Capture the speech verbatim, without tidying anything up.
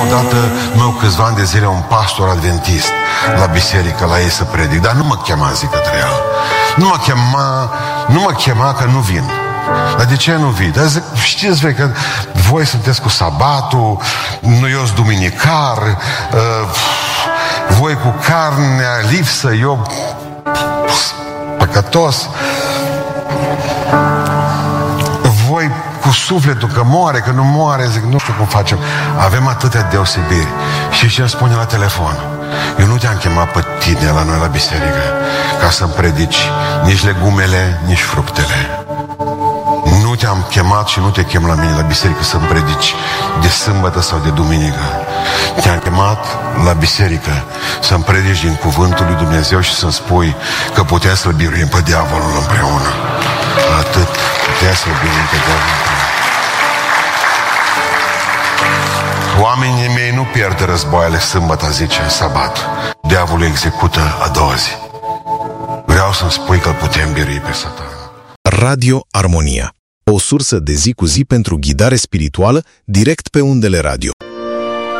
odată, meu câțiva ani de zile, un pastor adventist la biserică, la ei să predic, dar nu mă chema, zic către el. Nu mă chema, nu mă chema că nu vin. Dar de ce nu vii? Dar zic, știți voi că voi sunteți cu sabatul, nu eu sunt duminicar, uh, voi cu carnea lipsă, eu păcătos, voi cu sufletul că moare, că nu moare. Zic, nu știu cum facem. Avem atâtea deosebiri. Și ce îmi spune la telefon? Eu nu te-am chemat pe tine la noi la biserică ca să-mi predici nici legumele, nici fructele. Nu te-am chemat și nu te chem la mine la biserică să-mi predici de sâmbătă sau de duminică. Te-am chemat la biserică să-mi predici din cuvântul lui Dumnezeu și să-mi spui că putem să-l biruim pe diavolul împreună. Atât. Putem să-l biruim pe diavolul împreună. Oamenii mei nu pierd războaiele sâmbătă, zice, în sabat. Diavolul execută a doua zi. Vreau să-mi spui că putem birui pe Satan. Radio Armonia. O sursă de zi cu zi pentru ghidare spirituală direct pe undele radio.